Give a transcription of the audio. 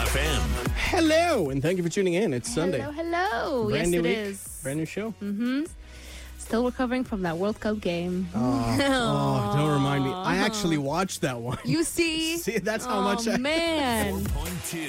FM. Hello, and thank you for tuning in. It's Sunday. Hello. Brand Yes, new it week, is. brand new show. Still recovering from that World Cup game. Oh, don't remind me. I actually watched that one. You see? See, that's how much I... man. 4.2.